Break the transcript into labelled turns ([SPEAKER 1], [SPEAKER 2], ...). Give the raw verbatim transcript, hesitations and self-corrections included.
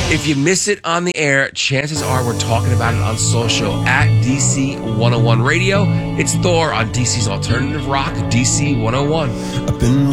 [SPEAKER 1] If you miss it on the air, chances are we're talking about it on social at D C one oh one Radio. It's Thor on D C's Alternative Rock, D C one oh one.
[SPEAKER 2] I've been